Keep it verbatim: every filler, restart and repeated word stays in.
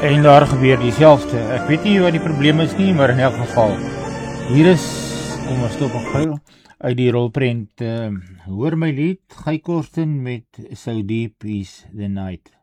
en daar gebeur dieselfde. Ek weet nie wat die probleem is nie, maar in elk geval, hier is, kom ons stop en gou, uit die rolprent, uh, hoor my lied, Guy Korsten met So Deep Is The Night.